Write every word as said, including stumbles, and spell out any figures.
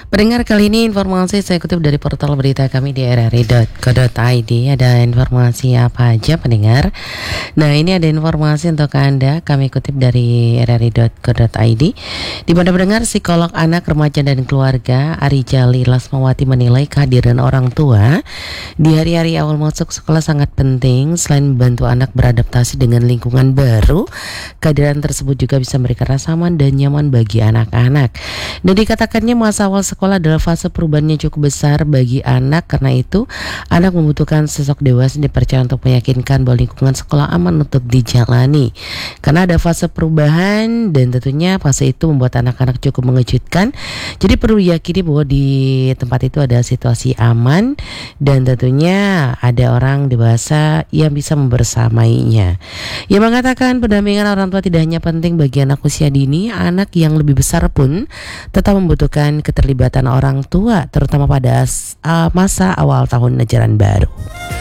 Pendengar, kali ini informasi saya kutip dari portal berita kami di r r i dot co dot i d. Ada informasi apa aja pendengar? Nah, ini ada informasi untuk Anda, kami kutip dari r r i dot co dot i d. Di mana pendengar, psikolog anak, remaja dan keluarga Ari Jali Lasmawati menilai kehadiran orang tua di hari-hari awal masuk sekolah sangat penting. Selain membantu anak beradaptasi dengan lingkungan baru, kehadiran tersebut juga bisa memberikan rasa aman dan nyaman bagi anak-anak. Dan dikatakannya masa awal sekolah adalah fase perubahannya cukup besar bagi anak. Karena itu anak membutuhkan sosok dewasa yang dipercaya untuk meyakinkan bahwa lingkungan sekolah aman untuk dijalani. Karena ada fase perubahan dan tentunya fase itu membuat anak-anak cukup mengejutkan. Jadi perlu diyakini bahwa di tempat itu ada situasi aman dan tentunya ada orang dewasa yang bisa membersamainya. Ia mengatakan pendampingan orang tua tidak hanya penting bagi anak usia dini, anak yang lebih besar pun tetap membutuhkan keterlibatan orang tua, terutama pada uh, masa awal tahun ajaran baru.